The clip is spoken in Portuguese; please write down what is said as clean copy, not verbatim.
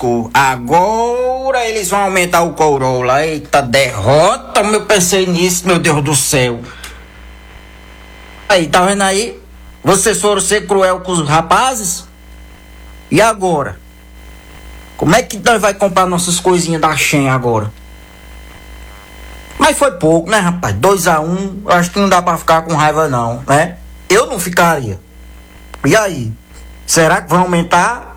lascou. Agora eles vão aumentar o Corolla. Eita, derrota, eu pensei nisso, meu Deus do céu. Aí, tá vendo aí? Vocês foram ser cruel com os rapazes? E agora? Como é que nós vai comprar nossas coisinhas da Shein agora? Mas foi pouco, né, rapaz? 2-1, acho que não dá pra ficar com raiva não, né? Eu não ficaria. E aí? Será que vão aumentar?